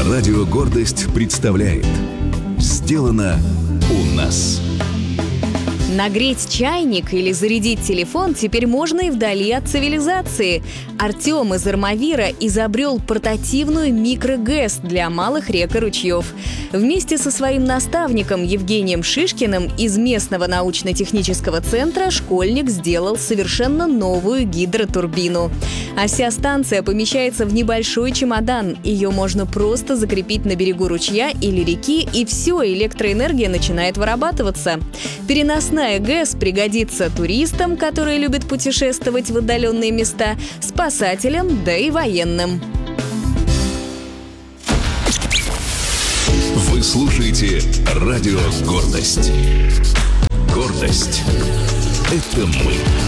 Радио «Гордость» представляет «Сделано у нас». Нагреть чайник или зарядить телефон теперь можно и вдали от цивилизации. Артем из Армавира изобрел портативную микро-ГЭС для малых рек и ручьев. Вместе со своим наставником Евгением Шишкиным из местного научно-технического центра школьник сделал совершенно новую гидротурбину. А вся станция помещается в небольшой чемодан. Ее можно просто закрепить на берегу ручья или реки, и все, электроэнергия начинает вырабатываться. Переносная ГЭС пригодится туристам, которые любят путешествовать в отдаленные места, спасателям, да и военным. Вы слушаете Радио «Гордость». Гордость – это мы.